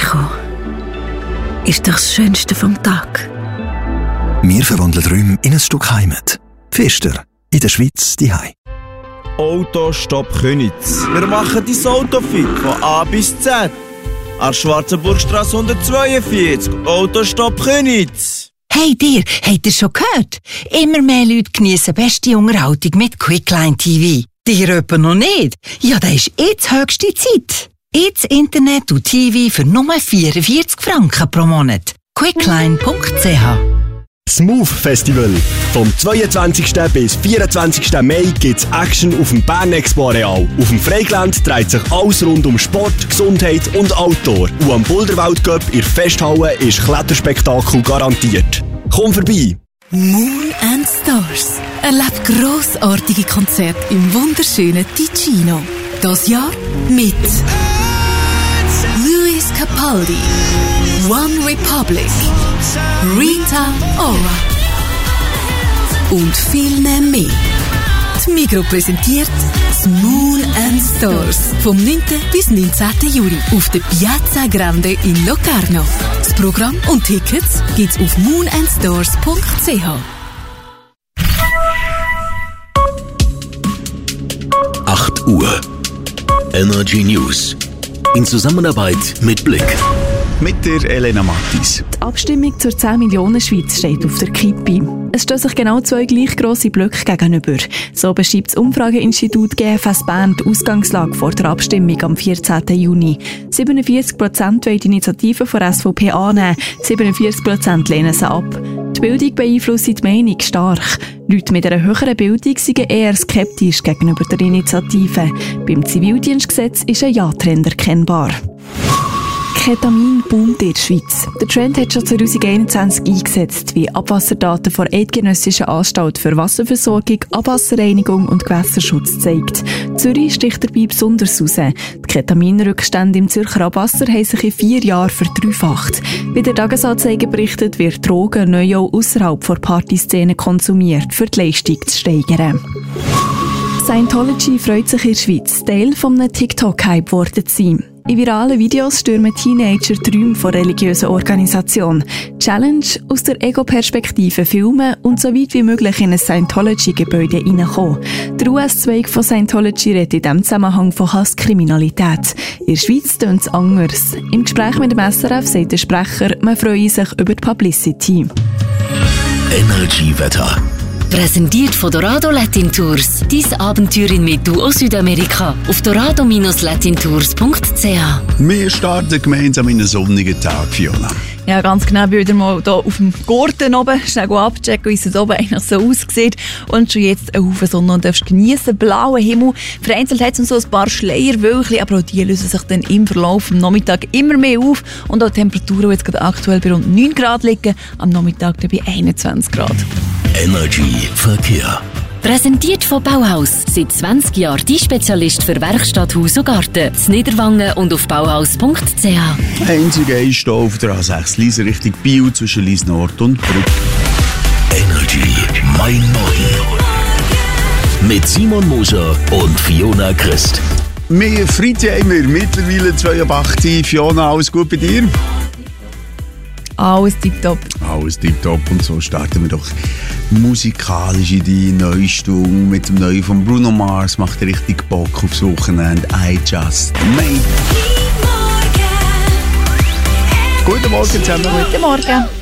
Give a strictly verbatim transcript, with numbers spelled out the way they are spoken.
kommen, ist doch das Schönste vom Tag. Wir verwandeln Räume in ein Stück Heimat. Pfister, in der Schweiz daheim. Autostopp Köniz. Wir machen dein Auto fit von A bis Z. An der Schwarzenburgstrasse hundertzweiundvierzig. Autostopp Köniz. Hey dir, habt ihr schon gehört? Immer mehr Leute geniessen beste Unterhaltung mit Quickline T V. Dir etwa noch nicht? Ja, das ist jetzt höchste Zeit. Jetzt Internet und T V für nur vierundvierzig Franken pro Monat. quickline punkt c h. Smooth Festival. Vom zweiundzwanzigsten bis vierundzwanzigsten Mai gibt's Action auf dem Bern Expo Areal. Auf dem Freigelände dreht sich alles rund um Sport, Gesundheit und Outdoor. Und am Boulderwald Cup in der Festhalle ist Kletterspektakel garantiert. Komm vorbei! Moon and Stars. Erlebt grossartige Konzerte im wunderschönen Ticino. Das Jahr mit Luis Capaldi, One Republic, Rita Ora und viel mehr. Die Migros präsentiert das Moon and Stars vom neunten bis neunzehnten Juli auf der Piazza Grande in Locarno. Das Programm und Tickets gibt's auf moon and stars punkt c h. acht Uhr. Energy News. In Zusammenarbeit mit Blick. Mit der Elena Mattis. Die Abstimmung zur zehn Millionen Schweiz steht auf der Kippe. Es stehen sich genau zwei gleich grosse Blöcke gegenüber. So beschreibt das Umfrageinstitut G F S Bern die Ausgangslage vor der Abstimmung am vierzehnten Juni. siebenundvierzig Prozent wollen die Initiative von S V P annehmen, siebenundvierzig Prozent lehnen sie ab. Die Bildung beeinflusst die Meinung stark. Leute mit einer höheren Bildung sind eher skeptisch gegenüber der Initiative. Beim Zivildienstgesetz ist ein Ja-Trend erkennbar. Ketamin boomt in der Schweiz. Der Trend hat schon zwanzig einundzwanzig eingesetzt, wie Abwasserdaten der Eidgenössischen Anstalt für Wasserversorgung, Abwasserreinigung und Gewässerschutz zeigt. Zürich sticht dabei besonders raus. Die Ketaminrückstände im Zürcher Abwasser haben sich in vier Jahren verdreifacht. Wie der Tagesanzeiger berichtet, wird Drogen neu auch ausserhalb der Partyszene konsumiert, für die Leistung zu steigern. Scientology freut sich in der Schweiz, Teil eines TikTok-Hype geworden zu sein. In viralen Videos stürmen Teenager Träume von religiösen Organisationen. Challenge: aus der Ego-Perspektive filmen und so weit wie möglich in ein Scientology-Gebäude hineinkommen. Der U S-Zweig von Scientology redet in diesem Zusammenhang von Hasskriminalität. In der Schweiz tönt es anders. Im Gespräch mit dem S R F sagt der Sprecher, man freue sich über die Publicity. Energy-Wetter. Präsentiert von Dorado Latin Tours. Dein Abenteuer in Mittel- und Südamerika. Auf dorado Bindestrich latin tours punkt c h. Wir starten gemeinsam in einen sonnigen Tag, Fiona. Ja, ganz genau. Wieder mal hier auf dem Garten oben schnell abchecken, wie es oben eigentlich so aussieht. Und schon jetzt ein Haufen Sonne und darfst geniessen. Blauer Himmel. Vereinzelt hat es so ein paar Schleierwölkchen, aber auch die lösen sich dann im Verlauf am Nachmittag immer mehr auf. Und auch die Temperaturen, die jetzt gerade aktuell bei rund neun Grad liegen, am Nachmittag bei einundzwanzig Grad. Energy Verkehr. Präsentiert von Bauhaus. Seit zwanzig Jahren die Spezialist für Werkstatt, Haus und Garten. In Niederwangen und auf bauhaus punkt c h. Einziger Einstau auf der A sechs Lies Richtung Biel zwischen Lies Nord und Brück. Energy mein Morgen. Mit Simon Moser und Fiona Christ. Wir Freitag haben wir mittlerweile zweiundachtzig. Fiona, alles gut bei dir? Alles tipptopp. Alles tipptopp. Und so starten wir doch musikalisch in die neue Stunde mit dem Neuen von Bruno Mars. Macht richtig Bock aufs Wochenende. I just made. Guten Morgen zusammen. Guten Morgen.